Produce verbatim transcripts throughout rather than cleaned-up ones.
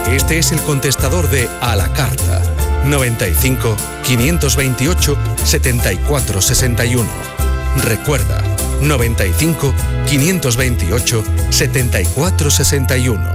Este es el contestador de A la Carta. noventa y cinco, quinientos veintiocho, setenta y cuatro sesenta y uno. Recuerda, noventa y cinco, quinientos veintiocho, setenta y cuatro sesenta y uno.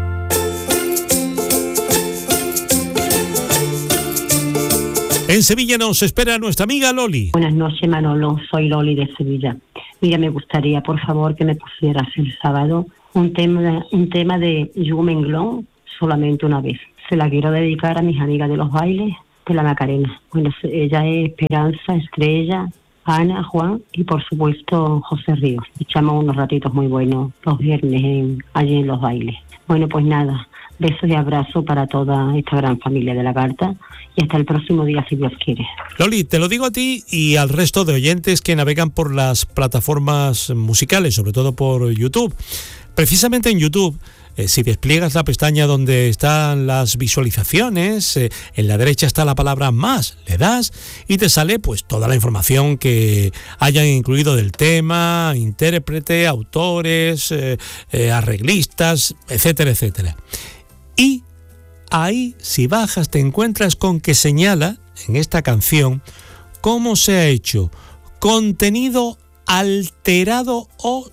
En Sevilla nos espera nuestra amiga Loli. Buenas noches, Manolo. Soy Loli de Sevilla. Mira, me gustaría, por favor, que me pusieras el sábado un tema, un tema de Jumen Glón, solamente una vez. Se la quiero dedicar a mis amigas de los bailes de la Macarena. Bueno, ella es Esperanza, Estrella, Ana, Juan y, por supuesto, José Ríos. Echamos unos ratitos muy buenos los viernes en, allí en los bailes. Bueno, pues nada. Besos y abrazos para toda esta gran familia de La Carta y hasta el próximo día, si Dios quiere. Loli, te lo digo a ti y al resto de oyentes que navegan por las plataformas musicales, sobre todo por YouTube. Precisamente en YouTube, eh, si despliegas la pestaña donde están las visualizaciones, eh, en la derecha está la palabra más, le das y te sale pues toda la información que hayan incluido del tema, intérprete, autores, eh, eh, arreglistas, etcétera, etcétera. Y ahí, si bajas, te encuentras con que señala en esta canción cómo se ha hecho contenido alterado o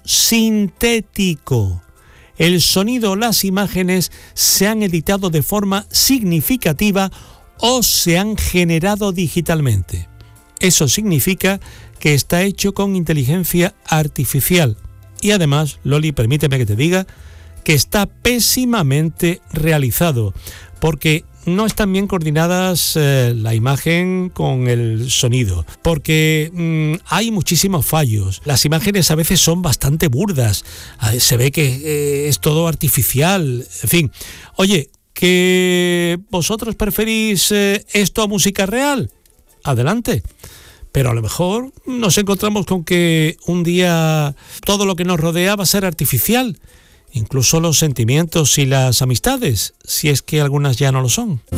sintético. El sonido o las imágenes se han editado de forma significativa o se han generado digitalmente. Eso significa que está hecho con inteligencia artificial. Y además, Loli, permíteme que te diga que está pésimamente realizado, porque no están bien coordinadas eh, la imagen con el sonido, porque mmm, hay muchísimos fallos. Las imágenes a veces son bastante burdas, eh, se ve que eh, es todo artificial, en fin. Oye, ¿que vosotros preferís eh, esto a música real? Adelante. Pero a lo mejor nos encontramos con que un día todo lo que nos rodea va a ser artificial. Incluso los sentimientos y las amistades, si es que algunas ya no lo son.